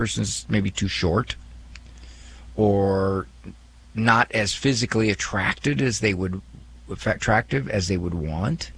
person's maybe too short or not as physically attractive as they would want.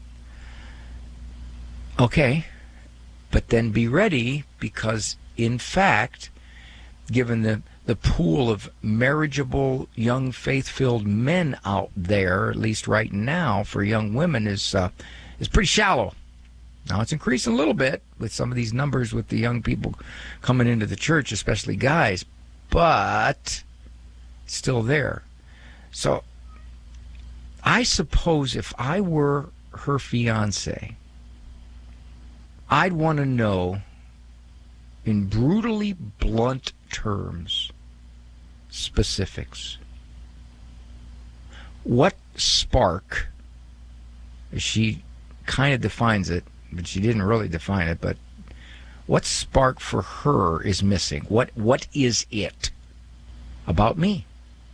Okay, but then be ready, because in fact, given the pool of marriageable young faith-filled men out there, at least right now for young women, is pretty shallow. Now it's increasing a little bit with some of these numbers with the young people coming into the church, especially guys, but it's still there. So I suppose if I were her fiance, I'd want to know in brutally blunt terms, specifics. What spark, she kind of defines it, but she didn't really define it, but what spark for her is missing? What is it about me?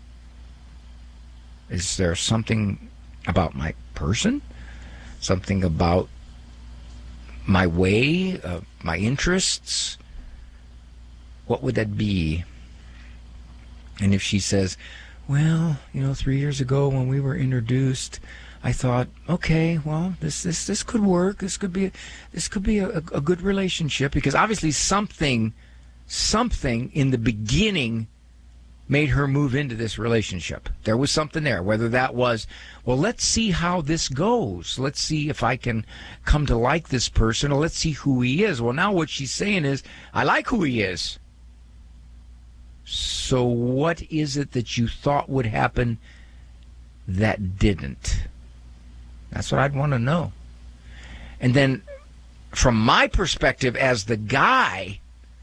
Is there something about my person? Something about my way, my interests? What would that be? And if she says, well, 3 years ago when we were introduced, I thought, okay, well, this could work. This could be a good relationship, because obviously something in the beginning made her move into this relationship. There was something there, whether that was, well, let's see how this goes. Let's see if I can come to like this person, or let's see who he is. Well, now what she's saying is, I like who he is. So what is it that you thought would happen that didn't? That's what I'd want to know. And then from my perspective as the guy,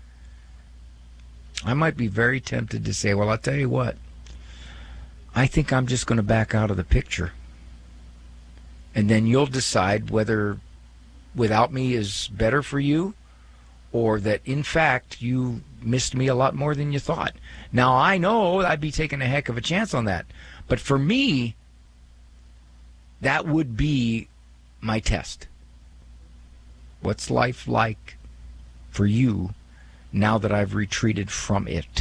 I might be very tempted to say, well, I'll tell you what, I think I'm just going to back out of the picture. And then you'll decide whether without me is better for you, or that, in fact, you missed me a lot more than you thought. Now, I know I'd be taking a heck of a chance on that. But for me, that would be my test. What's life like for you now that I've retreated from it?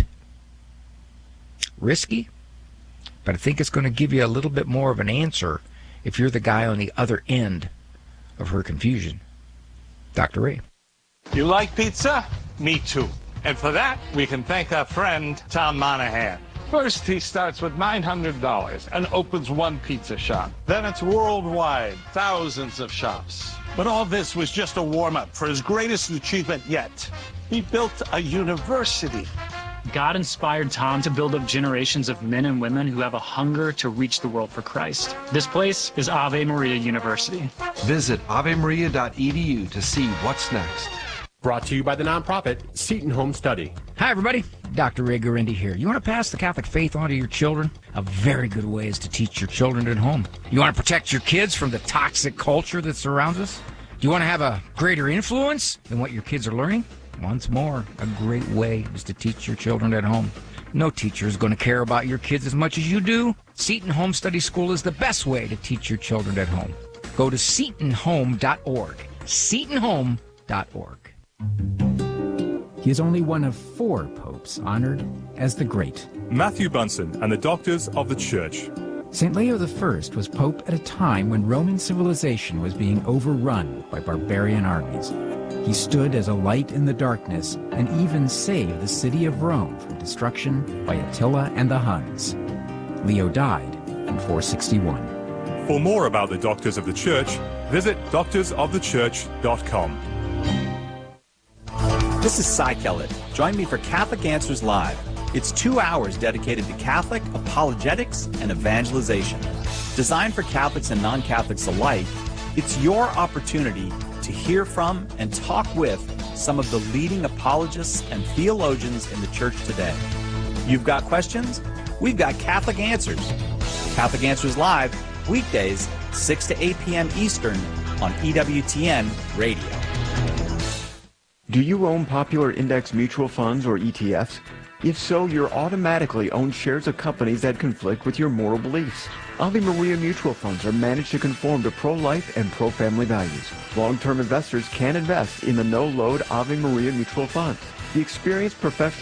Risky, but I think it's going to give you a little bit more of an answer if you're the guy on the other end of her confusion. Dr. Ray. You like pizza? Me too. And for that, we can thank our friend, Tom Monahan. First, he starts with $900 and opens one pizza shop. Then it's worldwide, thousands of shops. But all this was just a warm-up for his greatest achievement yet. He built a university. God inspired Tom to build up generations of men and women who have a hunger to reach the world for Christ. This place is Ave Maria University. Visit avemaria.edu to see what's next. Brought to you by the nonprofit Seton Home Study. Hi, everybody. Dr. Ray Guarendi here. You want to pass the Catholic faith on to your children? A very good way is to teach your children at home. You want to protect your kids from the toxic culture that surrounds us? Do you want to have a greater influence in what your kids are learning? Once more, a great way is to teach your children at home. No teacher is going to care about your kids as much as you do. Seton Home Study School is the best way to teach your children at home. Go to setonhome.org. setonhome.org. He is only one of 4 popes honored as the Great. Matthew Bunsen and the Doctors of the Church. St. Leo I was pope at a time when Roman civilization was being overrun by barbarian armies. He stood as a light in the darkness and even saved the city of Rome from destruction by Attila and the Huns. Leo died in 461. For more about the Doctors of the Church, visit doctorsofthechurch.com. This is Cy Kellett. Join me for Catholic Answers Live. It's 2 hours dedicated to Catholic apologetics and evangelization. Designed for Catholics and non-Catholics alike, it's your opportunity to hear from and talk with some of the leading apologists and theologians in the church today. You've got questions? We've got Catholic Answers. Catholic Answers Live, weekdays, 6 to 8 p.m. Eastern on EWTN Radio. Do you own popular index mutual funds or ETFs? If so, you're automatically own shares of companies that conflict with your moral beliefs. Ave Maria mutual funds are managed to conform to pro-life and pro-family values. Long-term investors can invest in the no-load Ave Maria mutual funds. The experienced professional